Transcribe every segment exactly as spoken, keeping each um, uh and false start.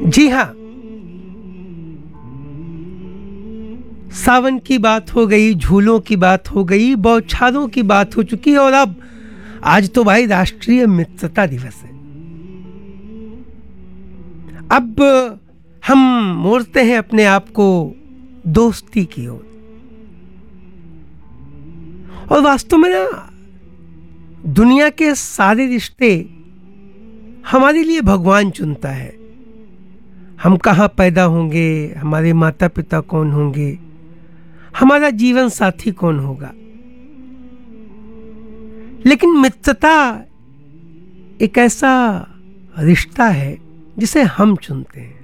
जी हाँ, सावन की बात हो गई, झूलों की बात हो गई, बौछारों की बात हो चुकी है और अब आज तो भाई राष्ट्रीय मित्रता दिवस है। अब हम मोड़ते हैं अपने आप को दोस्ती की ओर। और वास्तव में ना दुनिया के सारे रिश्ते हमारे लिए भगवान चुनता है। हम कहाँ पैदा होंगे, हमारे माता पिता कौन होंगे, हमारा जीवन साथी कौन होगा, लेकिन मित्रता एक ऐसा रिश्ता है जिसे हम चुनते हैं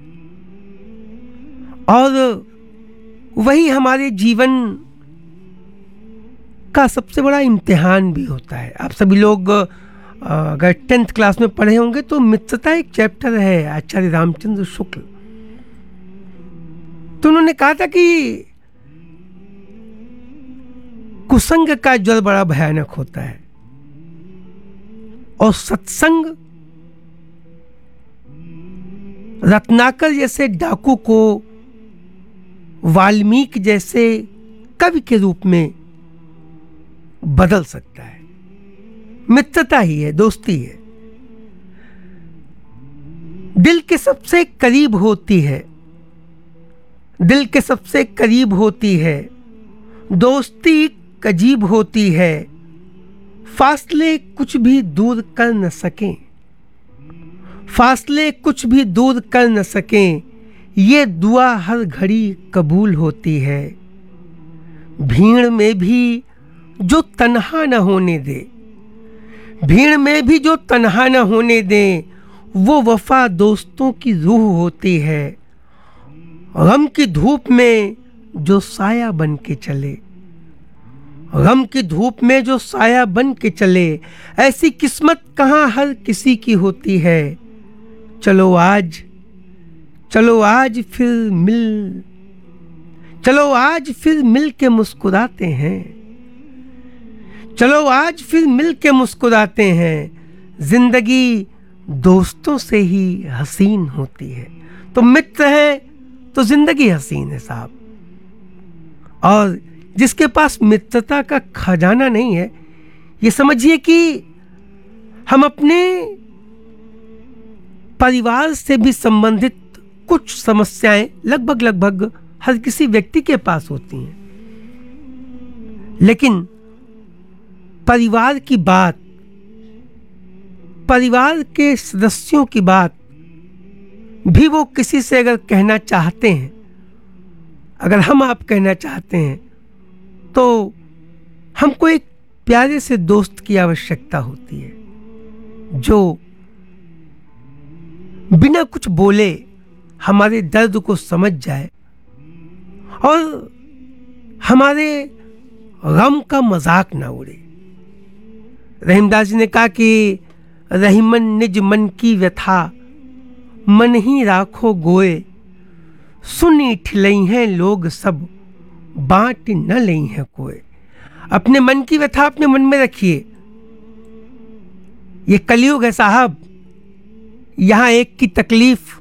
और वही हमारे जीवन का सबसे बड़ा इम्तिहान भी होता है। आप सभी लोग अगर टेंथ क्लास में पढ़े होंगे तो मित्रता एक चैप्टर है, आचार्य रामचंद्र शुक्ल, तो उन्होंने कहा था कि कुसंग का ज्वर बड़ा भयानक होता है और सत्संग रत्नाकर जैसे डाकू को वाल्मीकि जैसे कवि के रूप में बदल सकता है। मित्रता ही है, दोस्ती है, दिल के सबसे करीब होती है, दिल के सबसे करीब होती है, दोस्ती अजीब होती है, फासले कुछ भी दूर कर न सकें, फासले कुछ भी दूर कर न सकें, ये दुआ हर घड़ी कबूल होती है। भीड़ में भी जो तन्हा न होने दे, भीड़ में भी जो तन्हा न होने दे, वो वफा दोस्तों की रूह होती है। गम की धूप में जो साया बन के चले, गम की धूप में जो साया बन के चले, ऐसी किस्मत कहाँ हर किसी की होती है। चलो आज, चलो आज फिर मिल, चलो आज फिर मिल के मुस्कुराते हैं, चलो आज फिर मिल के मुस्कुराते हैं, जिंदगी दोस्तों से ही हसीन होती है। तो मित्र है तो जिंदगी हसीन है साहब। और जिसके पास मित्रता का खजाना नहीं है, ये समझिए कि हम अपने परिवार से भी संबंधित कुछ समस्याएं लगभग लगभग हर किसी व्यक्ति के पास होती हैं, लेकिन परिवार की बात, परिवार के सदस्यों की बात भी वो किसी से अगर कहना चाहते हैं, अगर हम आप कहना चाहते हैं, तो हमको एक प्यारे से दोस्त की आवश्यकता होती है जो बिना कुछ बोले हमारे दर्द को समझ जाए और हमारे गम का मजाक ना उड़े। रहीमदास जी ने कहा कि रहीमन निज मन की व्यथा, मन ही राखो गोए, सुनी ठिलई हैं लोग सब, बांट न लई हैं कोई। अपने मन की व्यथा अपने मन में रखिए। ये कलयुग है साहब, यहां एक की तकलीफ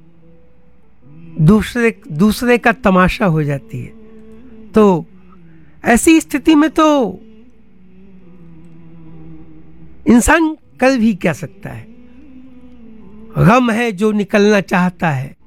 दूसरे दूसरे का तमाशा हो जाती है। तो ऐसी स्थिति में तो इंसान कर भी क्या सकता है। गम है जो निकलना चाहता है,